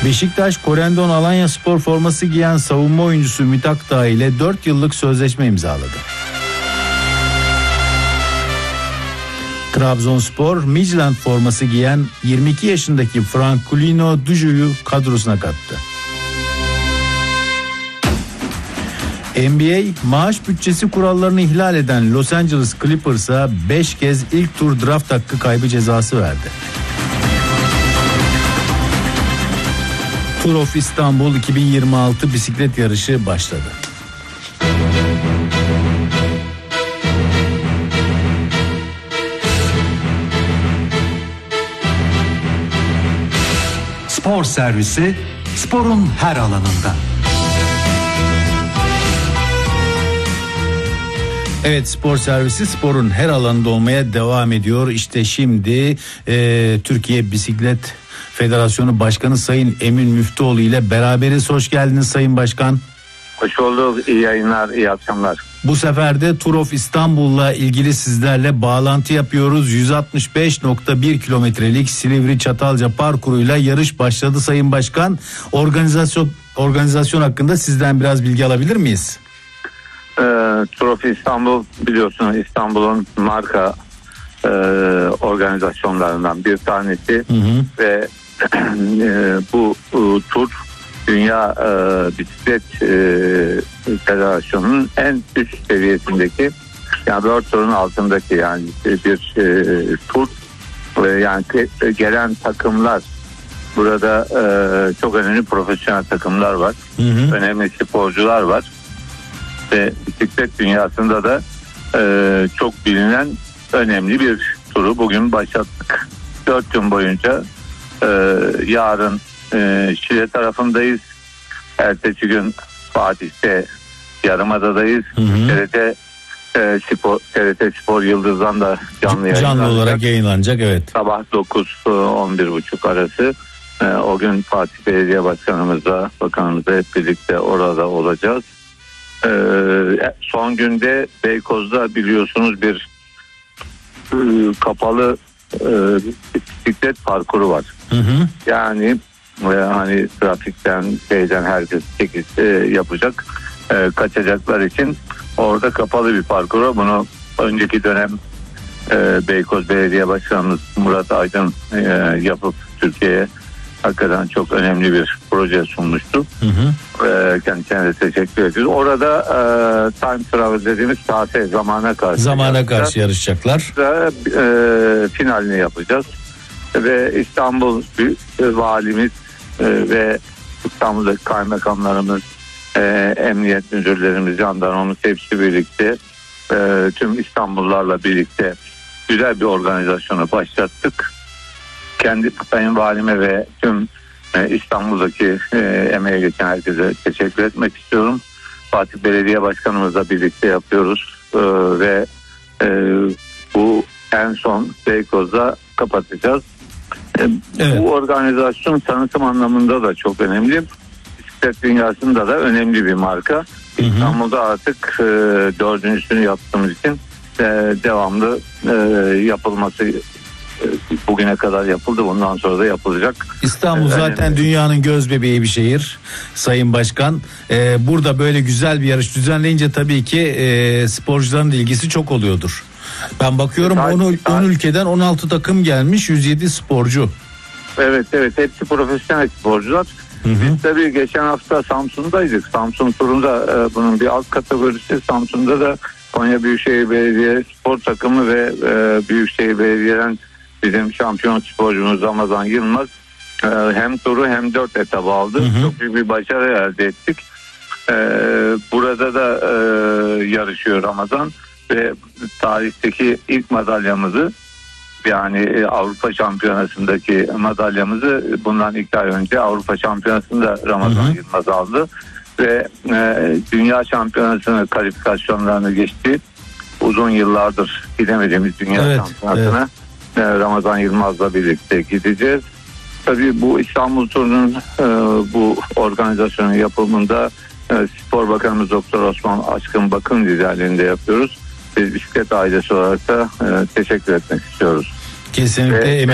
Beşiktaş, Corendon Alanyaspor forması giyen savunma oyuncusu Ümit Akdağ ile 4 yıllık sözleşme imzaladı. Trabzonspor, Midland forması giyen 22 yaşındaki Franculino Duju'yu kadrosuna kattı. NBA, maaş bütçesi kurallarını ihlal eden Los Angeles Clippers'a 5 kez ilk tur draft hakkı kaybı cezası verdi. Tour of İstanbul 2026 bisiklet yarışı başladı. Spor servisi, sporun her alanında. Evet, spor servisi sporun her alanında olmaya devam ediyor. İşte şimdi Türkiye Bisiklet Federasyonu Başkanı Sayın Emin Müftüoğlu ile beraberiz. Hoş geldiniz Sayın Başkan. Hoş bulduk. İyi yayınlar, iyi akşamlar. Bu sefer de Tour of İstanbul'la ilgili sizlerle bağlantı yapıyoruz. 165.1 kilometrelik Silivri Çatalca parkuruyla yarış başladı Sayın Başkan. Organizasyon hakkında sizden biraz bilgi alabilir miyiz? Tour of İstanbul, biliyorsunuz İstanbul'un marka organizasyonlarından bir tanesi. Ve bu tur Dünya Bisiklet Federasyonu'nun en üst seviyesindeki, yani World Tour'un altındaki yani bir tur. Yani gelen takımlar burada çok önemli profesyonel takımlar var. Önemli sporcular var. Ve bisiklet dünyasında da çok bilinen önemli bir turu bugün başlattık. 4 gün boyunca yarın Şile tarafındayız. Ertesi gün Fatih'te Yarımada'dayız. TRT Spor Yıldız'dan da canlı olarak yayınlanacak. Evet. Sabah 9-11.30 arası. O gün Fatih Belediye Başkanımızla, bakanımızla hep birlikte orada olacağız. Son günde Beykoz'da biliyorsunuz bir kapalı bisiklet parkuru var. Yani hani trafikten herkes yapacak, kaçacaklar için orada kapalı bir parkuru. Bunu önceki dönem Beykoz Belediye Başkanımız Murat Aydın yapıp Türkiye'ye hakikaten çok önemli bir proje sunmuştu. Kendisine de teşekkür ediyoruz. Orada time travel dediğimiz saate, zamana karşı yarışacaklar. Finalini yapacağız. Ve İstanbul valimiz ve İstanbul'daki kaymakamlarımız, emniyet müdürlerimiz, jandarmamız hepsi birlikte tüm İstanbullularla birlikte güzel bir organizasyonu başlattık. Kendi sayın valime ve tüm İstanbul'daki emeğe geçen herkese teşekkür etmek istiyorum. Fatih Belediye Başkanımızla birlikte yapıyoruz ve bu en son Beykoz'da kapatacağız. Evet. Bu organizasyon tanıtım anlamında da çok önemli. Bisiklet dünyasında da önemli bir marka. İstanbul'da artık dördüncüsünü yaptığımız için devamlı yapılması bugüne kadar yapıldı. Bundan sonra da yapılacak. İstanbul zaten dünyanın gözbebeği bir şehir Sayın Başkan. Burada böyle güzel bir yarış düzenleyince tabii ki sporcuların da ilgisi çok oluyordur. Ben bakıyorum 10 ülkeden 16 takım gelmiş, 107 sporcu. Evet, hepsi profesyonel sporcular. Biz tabii geçen hafta Samsun'daydık. Samsun turunda bunun bir alt kategorisi. Samsun'da da Konya Büyükşehir Belediye spor takımı ve Büyükşehir Belediye'den bizim şampiyon sporcumuz Ramazan Yılmaz hem turu hem 4 etabı aldı. Çok büyük bir başarı elde ettik. Burada da yarışıyor Ramazan ve tarihteki ilk madalyamızı, yani Avrupa Şampiyonası'ndaki madalyamızı bundan 2 ay önce Avrupa Şampiyonası'nda Ramazan Yılmaz aldı ve Dünya Şampiyonası'nın kalifikasyonlarını geçti. Uzun yıllardır gidemediğimiz Dünya Şampiyonası'na Ramazan Yılmaz'la birlikte gideceğiz. Tabii bu İstanbul turunun bu organizasyonun yapımında Spor Bakanımız Doktor Osman Aşkın Bakın liderliğinde yapıyoruz. Biz bisiklet ailesi olarak da teşekkür etmek istiyoruz. Kesinlikle.